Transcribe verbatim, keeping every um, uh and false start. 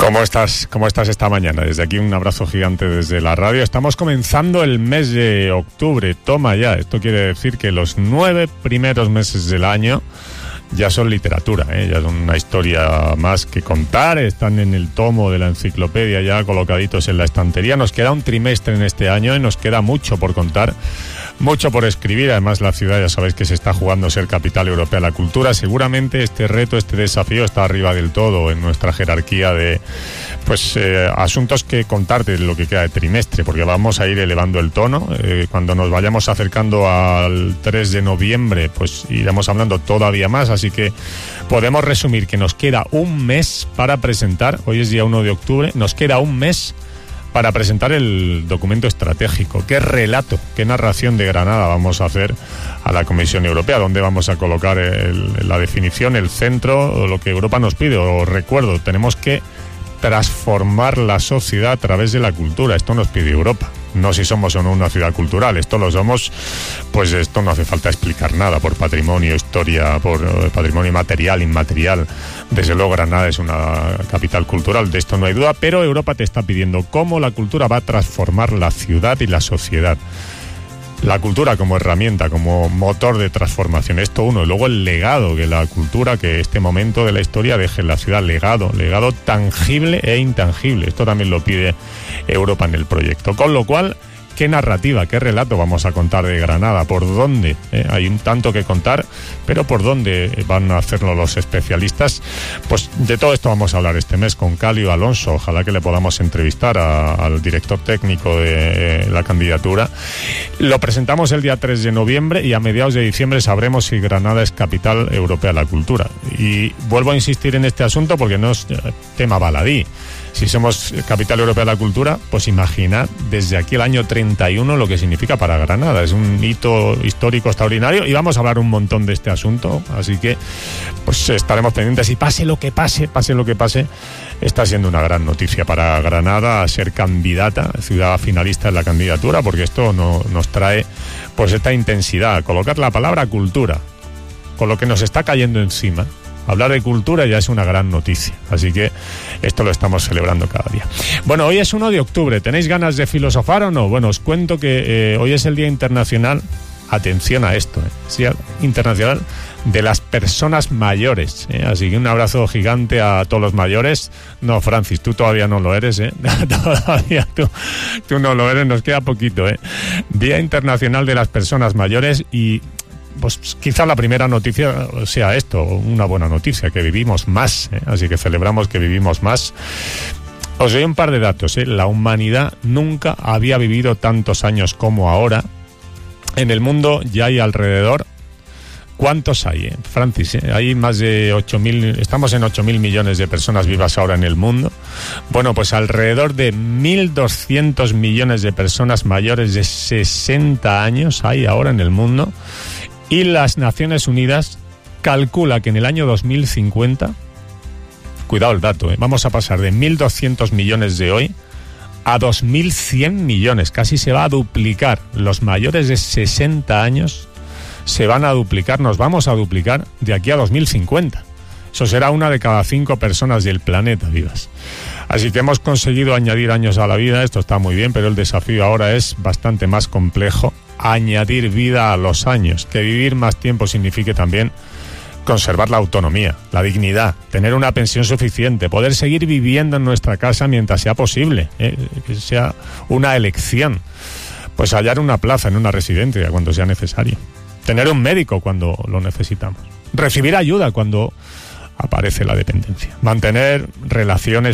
¿Cómo estás? ¿Cómo estás esta mañana? Desde aquí un abrazo gigante desde la radio. Estamos comenzando el mes de octubre. Toma ya. Esto quiere decir que los nueve primeros meses del año ya son literatura, ¿eh? Ya son una historia más que contar. Están en el tomo de la enciclopedia ya colocaditos en la estantería. Nos queda un trimestre en este año y nos queda mucho por contar, mucho por escribir. Además, la ciudad, ya sabéis que se está jugando ser capital europea de la cultura. Seguramente este reto, este desafío está arriba del todo en nuestra jerarquía de pues eh, asuntos que contarte de lo que queda de trimestre, porque vamos a ir elevando el tono. Eh, cuando nos vayamos acercando al tres de noviembre, pues iremos hablando todavía más. Así que podemos resumir que nos queda un mes para presentar. Hoy es día uno de octubre. Nos queda un mes para presentar el documento estratégico. ¿Qué relato, qué narración de Granada vamos a hacer a la Comisión Europea? ¿Dónde vamos a colocar el, la definición, el centro, lo que Europa nos pide? Os recuerdo, tenemos que transformar la sociedad a través de la cultura. Esto nos pide Europa. No si somos o no una ciudad cultural. Esto lo somos, pues esto no hace falta explicar nada por patrimonio, historia, por eh, patrimonio material, inmaterial. Desde luego Granada es una capital cultural, de esto no hay duda, pero Europa te está pidiendo cómo la cultura va a transformar la ciudad y la sociedad. La cultura como herramienta, como motor de transformación. Esto uno. Y luego el legado que la cultura, que este momento de la historia deje en la ciudad. Legado, legado tangible e intangible. Esto también lo pide Europa en el proyecto. Con lo cual, ¿qué narrativa, qué relato vamos a contar de Granada? ¿Por dónde? ¿Eh? Hay un tanto que contar, pero ¿por dónde van a hacerlo los especialistas? Pues de todo esto vamos a hablar este mes con Calio Alonso. Ojalá que le podamos entrevistar a, al director técnico de eh, la candidatura. Lo presentamos el día tres de noviembre y a mediados de diciembre sabremos si Granada es capital europea de la cultura. Y vuelvo a insistir en este asunto porque no es tema baladí. Si somos capital europea de la cultura, pues imaginad desde aquí el año treinta y uno lo que significa para Granada. Es un hito histórico extraordinario y vamos a hablar un montón de este asunto. Así que pues estaremos pendientes y pase lo que pase, pase lo que pase, está siendo una gran noticia para Granada a ser candidata, ciudad finalista en la candidatura, porque esto no, nos trae pues esta intensidad, colocar la palabra cultura con lo que nos está cayendo encima. Hablar de cultura ya es una gran noticia, así que esto lo estamos celebrando cada día. Bueno, hoy es uno de octubre, ¿tenéis ganas de filosofar o no? Bueno, os cuento que eh, hoy es el Día Internacional, atención a esto, eh, es Día Internacional de las Personas Mayores, eh, así que un abrazo gigante a todos los mayores. No, Francis, tú todavía no lo eres, ¿eh? Todavía tú, tú no lo eres, nos queda poquito, ¿eh? Día Internacional de las Personas Mayores y... pues quizá la primera noticia sea esto, una buena noticia, que vivimos más, ¿eh? Así que celebramos que vivimos más. Os doy un par de datos, ¿eh? La humanidad nunca había vivido tantos años como ahora. En el mundo ya hay alrededor... ¿Cuántos hay, eh? Francis? ¿eh? Hay más de ocho mil, estamos en ocho mil millones de personas vivas ahora en el mundo. Bueno, pues alrededor de mil doscientos millones de personas mayores de sesenta años hay ahora en el mundo. Y las Naciones Unidas calcula que en el año dos mil cincuenta, cuidado el dato, ¿eh? Vamos a pasar de mil doscientos millones de hoy a dos mil cien millones. Casi se va a duplicar. Los mayores de sesenta años se van a duplicar, nos vamos a duplicar de aquí a dos mil cincuenta. Eso será una de cada cinco personas del planeta vivas. Así que hemos conseguido añadir años a la vida, esto está muy bien, pero el desafío ahora es bastante más complejo. Añadir vida a los años, que vivir más tiempo signifique también conservar la autonomía, la dignidad, tener una pensión suficiente, poder seguir viviendo en nuestra casa mientras sea posible, ¿eh? Que sea una elección, pues hallar una plaza en una residencia cuando sea necesario, tener un médico cuando lo necesitamos, recibir ayuda cuando aparece la dependencia, mantener relaciones